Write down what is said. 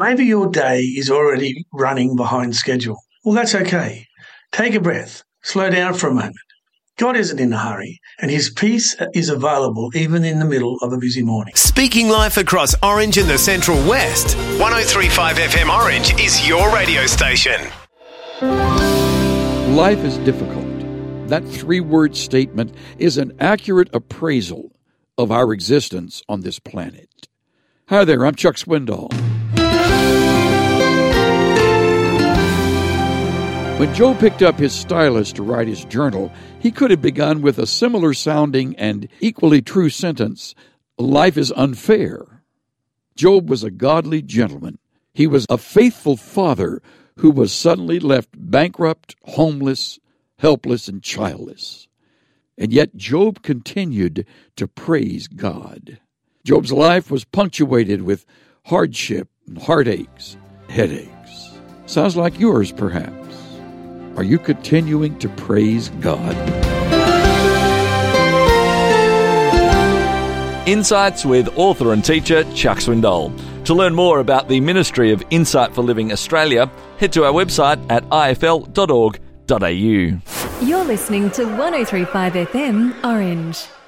Maybe your day is already running behind schedule. Well, that's okay. Take a breath. Slow down for a moment. God isn't in a hurry, and his peace is available even in the middle of a busy morning. Speaking life across Orange and the Central West, 103.5 FM Orange is your radio station. Life is difficult. That 3-word statement is an accurate appraisal of our existence on this planet. Hi there, I'm Chuck Swindoll. When Joe picked up his stylus to write his journal, he could have begun with a similar sounding and equally true sentence, life is unfair. Job was a godly gentleman. He was a faithful father who was suddenly left bankrupt, homeless, helpless, and childless. And yet Job continued to praise God. Job's life was punctuated with hardship and heartaches, headaches. Sounds like yours, perhaps. Are you continuing to praise God? Insights with author and teacher Chuck Swindoll. To learn more about the Ministry of Insight for Living Australia, head to our website at ifl.org.au. You're listening to 103.5 FM Orange.